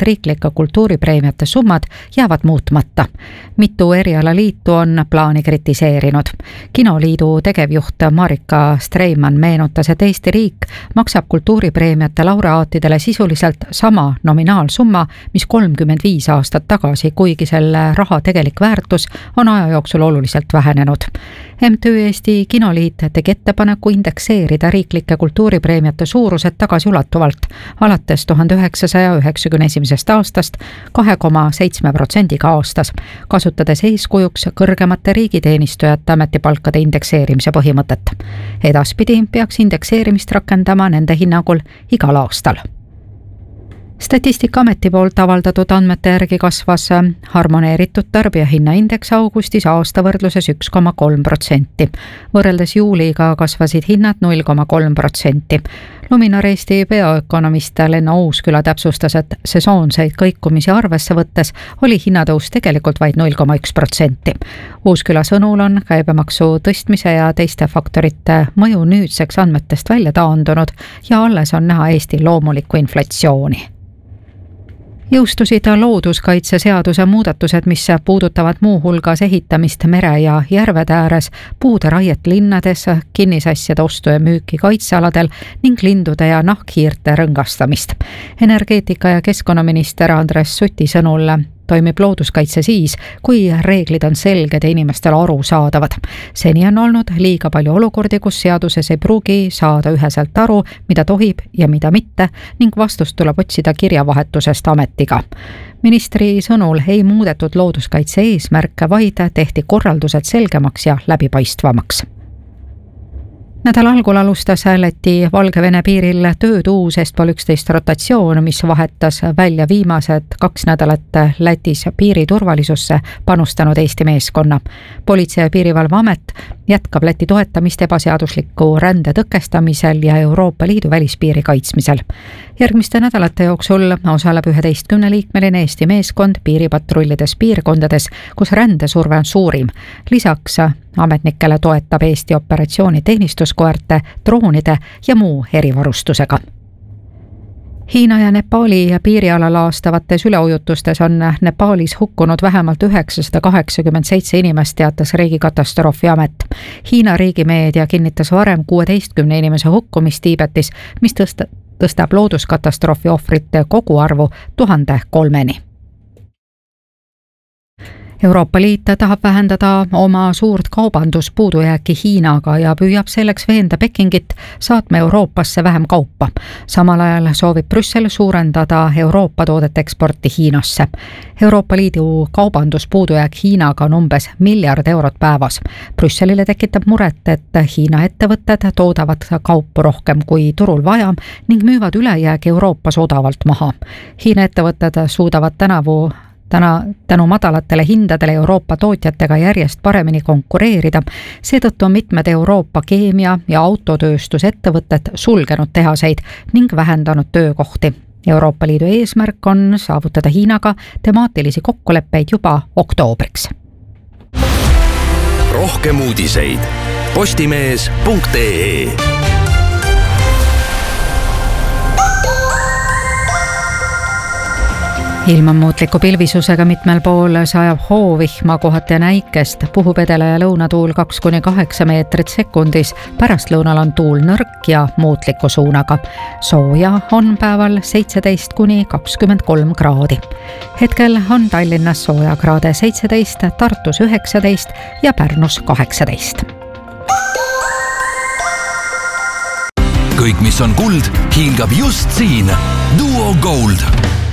riiklike kultuuripreemiate summad jäävad muutmata. Mitu erialaliitu on plaani kritiseerinud. Kinoliidu tegevjuht Marika Streimann meenutas, et Eesti riik maksab kultuuripreemiate laureaatidele sisuliselt sama nominaalsumma, mis 35 aastat tagasi, kuigi selle raha tegelik väärtus on aja jooksul oluliselt vähenenud. MTÜ Eesti Kinoliit tegi ettepaneku indekseerida riiklike kultuuripreemiate suurused tagasiulatuvalt alates 1991. aastast 2,7% aastas, kasutades eeskujuks kõrgemate riigiteenistujate ametipalkade indekseerimise põhimõtet. Edaspidi peaks indekseerimist rakendama nende hinnangul igal aastal. Statistikaameti poolt avaldatud andmete järgi kasvas harmoneeritud tarbijahinnaindeks augustis aasta võrdluses 1,3%. Võrreldes juuliga kasvasid hinnad 0,3%. Luminor Eesti peaökonomist Lenno Uusküla täpsustas, et sesoonseid kõikumisi arvesse võttes oli hinnatõus tegelikult vaid 0,1%. Uusküla sõnul on käibemaksu tõstmise ja teiste faktorite mõju nüüdseks andmetest välja taandunud ja alles on näha Eestil loomulikku inflatsiooni. Jõustusid looduskaitseseaduse muudatused, mis puudutavad muuhulgas ehitamist mere- ja järvede ääres, puude raiet linnades, kinnisasjade ostu ja müüki kaitsealadel ning lindude ja nahkhiirte rõngastamist. Energeetika- ja keskkonnaminister Andres Suti sõnul toimib looduskaitse siis, kui reeglid on selged ja inimestele arusaadavad. Seni on olnud liiga palju olukordi, kus seaduses ei pruugi saada üheselt aru, mida tohib ja mida mitte, ning vastust tuleb otsida kirjavahetusest ametiga. Ministri sõnul ei muudetud looduskaitse eesmärke, vaid tehti korraldused selgemaks ja läbipaistvamaks. Nädala algul alustas Läti Valgevene piiril tööd uus Est-Pol 11 rotatsioon, mis vahetas välja viimased 2 nädalat Lätis piiriturvalisusse panustanud Eesti meeskonna. Politsei- ja Piirivalveamet jätkab Läti toetamist ebaseadusliku rände tõkestamisel ja Euroopa Liidu välispiiri kaitsmisel. Järgmiste nädalate jooksul osaleb 11-liikmeline Eesti meeskond piiripatrullides piirkondades, kus rändesurve on suurim. Lisaks ametnikele toetab Eesti operatsiooni teenistuskoerte, droonide ja muu erivarustusega. Hiina ja Nepaali piiriala laastavates üleujutustes on Nepaalis hukkunud vähemalt 987 inimest, teatas Riigikatastroofiamet. Hiina riigimeedia kinnitas varem 16 inimese hukkumist Tiibetis, mis tõstab looduskatastroofi ohvrite koguarvu 1003-ni. Euroopa Liit tahab vähendada oma suurt kaubanduspuudujääki Hiinaga ja püüab selleks veenda Pekingit saatma Euroopasse vähem kaupa. Samal ajal soovib Brüssel suurendada Euroopa toodete eksporti Hiinasse. Euroopa Liidu kaubanduspuudujääk Hiinaga on umbes €1 miljard päevas. Brüsselile tekitab muret, et Hiina ettevõtted toodavad kaupu rohkem kui turul vaja ning müüvad ülejäägi Euroopas odavalt maha. Hiina ettevõtted suudavad tänu madalatele hindadele Euroopa tootjatega järjest paremini konkureerida. Seetõttu on mitmed Euroopa keemia- ja autotööstusettevõtted sulgenud tehaseid ning vähendanud töökohti. Euroopa Liidu eesmärk on saavutada Hiinaga temaatilisi kokkuleppeid juba oktoobriks. Rohkem uudiseid postimees.ee. Ilm on muutliku pilvisusega, mitmel pool sajab hoovihma, kohati on äikest, puhub edela- ja lõunatuul 2–8 meetrit sekundis, pärastlõunal on tuul nõrk ja muutliku suunaga. Sooja on päeval 17–23 kraadi. Hetkel on Tallinnas soojakraade 17, Tartus 19 ja Pärnus 18. Kõik, mis on kuld, hiilgab just siin. Duo Gold.